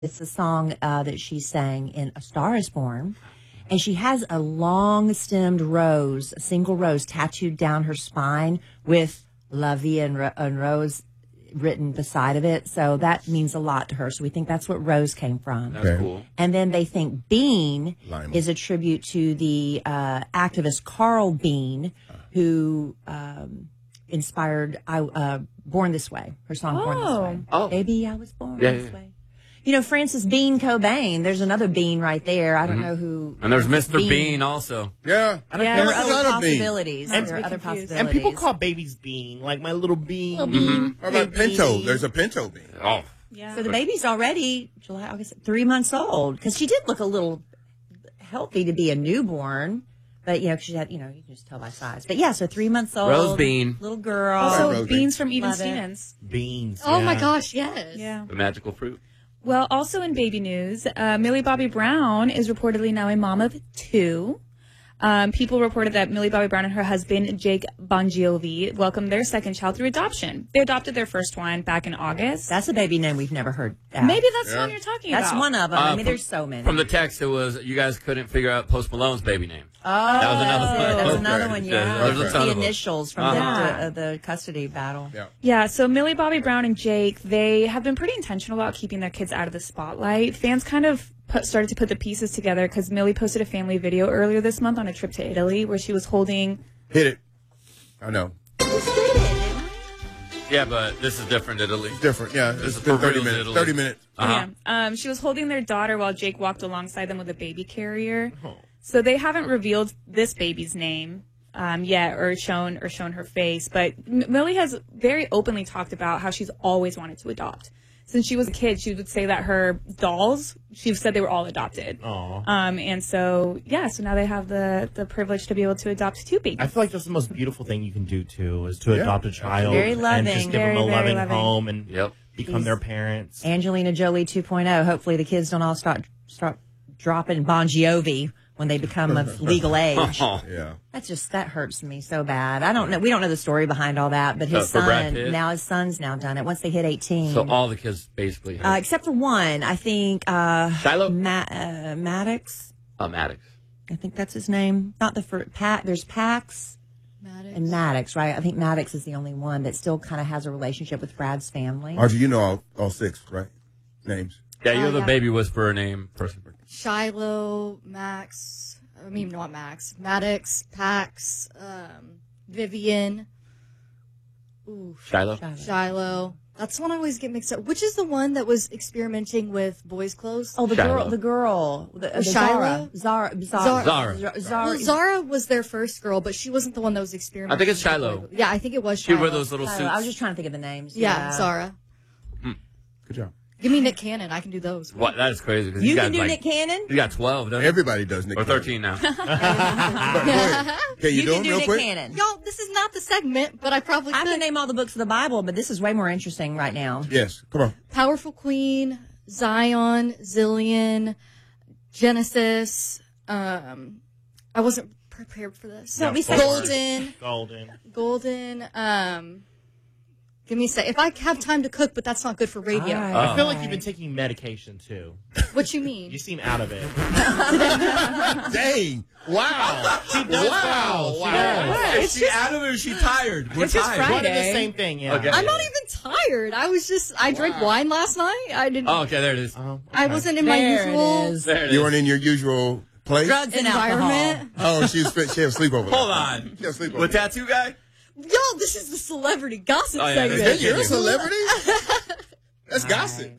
It's a song that she sang in A Star Is Born. And she has a long-stemmed rose, a single rose, tattooed down her spine with La Vie and Rose written beside of it. So that means a lot to her. So we think that's what Rose came from. That's cool. And then they think Bean Lima. is a tribute to the activist Carl Bean, who inspired Born This Way, her song Born This Way. Oh. Baby, I was born this way. You know, Francis Bean Cobain, there's another Bean right there. I don't know who. And there's Mr. Bean also. Yeah. There are There's other another Bean. possibilities. And- There are other possibilities. And people call babies Bean, like my little Bean. How about Pinto? There's a Pinto Bean. Oh. Yeah. So the baby's already July, August, 3 months old, because she did look a little healthy to be a newborn. But, you know, she had, you can just tell by size. But, yeah, so 3 months old. Rose Bean. Little girl. Also, Rosie. Beans from Even Love it. Stevens. Beans. Oh my yeah. gosh, yes. Yeah. The magical fruit. Well, also in baby news, Millie Bobby Brown is reportedly now a mom of 2. People reported that Millie Bobby Brown and her husband, Jake Bongiovi, welcomed their second child through adoption. They adopted their first one back in August. That's a baby name we've never heard. Maybe that's the one you're talking That's about. one of them. I mean, from- there's so many. From the text, it was you guys couldn't figure out Post Malone's baby name. Oh, That was another one. That was Okay. another one, Yeah, yeah. there's a ton The of them. initials from the custody battle. Yeah. Yeah, so Millie Bobby Brown and Jake, they have been pretty intentional about keeping their kids out of the spotlight. Fans kind of started to put the pieces together because Millie posted a family video earlier this month on a trip to Italy where she was holding... Hit it. I know. Yeah, but this is different, Italy. It's different. Yeah. This It's is been for 30 real, minutes. Italy. 30 minutes. Yeah. She was holding their daughter while Jake walked alongside them with a baby carrier. So they haven't revealed this baby's name yet or shown her face. But Millie has very openly talked about how she's always wanted to adopt. Since she was a kid, she would say that her dolls, she said they were all adopted. Aw. And so, yeah, so now they have the privilege to be able to adopt 2 babies. I feel like that's the most beautiful thing you can do, too, is to Yeah. adopt a child. Very And loving. just give Very, them a very loving loving. home and Yep. become their parents. Angelina Jolie 2.0. Hopefully the kids don't all start dropping Bon Jovi when they become of legal age. Yeah. That hurts me so bad. I don't know. We don't know the story behind all that, but his For Brad Pitt? his son's now done it once they hit 18. So all the kids basically have Except for one, I think, Shiloh? Maddox. Maddox. I think that's his name. Not the first, there's Pax and Maddox, right? I think Maddox is the only one that still kind of has a relationship with Brad's family. Archie, you know all 6, right? Names. Yeah, you're the yeah. baby whisperer name person. Shiloh, Max, I mean, not Max, Maddox, Pax, Vivian, Shiloh. Shiloh. That's the one I always get mixed up. Which is the one that was experimenting with boys' clothes? Oh, the Shiloh. girl, the Shiloh? Zara. Well, Zara was their first girl, but she wasn't the one that was experimenting. I think it's with Shiloh. boys. Yeah, I think it was She'd Shiloh. wear those little I suits. was just trying to think of the names. Yeah, Zara. Good job. Give me Nick Cannon. I can do those. What? That is crazy. 'Cause You got can do like, Nick Cannon? You got 12, don't you? Everybody does Nick Or Cannon. 13 now. But go ahead. Okay, you do can them do real Nick quick? Cannon. Y'all, this is not the segment, but I probably I could. can name all the books of the Bible, but this is way more interesting right now. Yes. Come on. Powerful Queen, Zion, Zillion, Genesis. I wasn't prepared for this. So we Golden, Golden. Give me a sec. If I have time to cook, but that's not good for radio. All right. I feel like you've been taking medication, too. What you mean? You seem out of it. Dang. Wow. She does Wow. She does. Is she out of it or is she tired? We're It's just tired. One and the Friday. same thing, yeah. Okay. I'm not even tired. I drank wine last night. I didn't. Oh, okay, there it is. I wasn't in my There usual it is. There it You is. weren't in your usual place? Drugs and alcohol. environment. Oh, she had a sleepover. Hold on. She had a sleepover. With tattoo guy? Y'all, this is the celebrity gossip Oh, yeah, segment. that's- You're a celebrity? That's gossip.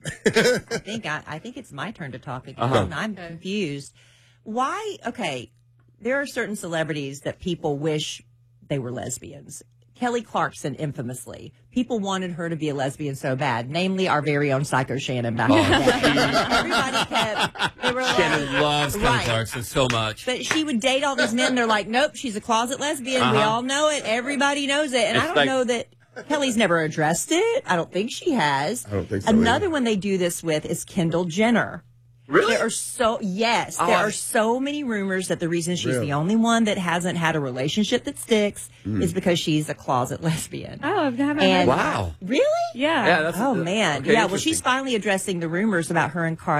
I think it's my turn to talk again. I'm confused. Why? Okay, there are certain celebrities that people wish they were lesbians. Kelly Clarkson, infamously, people wanted her to be a lesbian so bad. Namely, our very own Psycho Shannon back in the day. Everybody kept. They were like, Shannon loves Kelly Right. Clarkson so much. But she would date all these men. They're like, nope, she's a closet lesbian. We all know it. Everybody knows it. And It's I don't like- know that Kelly's never addressed it. I don't think she has. I don't think so Another either. one they do this with is Kendall Jenner. Really? There are so many rumors that the reason she's Really? the only one that hasn't had a relationship that sticks is because she's a closet lesbian. Oh, I've never And- heard that. Wow. Really? Yeah. Yeah, that's Oh man. okay, Yeah, well she's interesting. finally addressing the rumors about her and Carl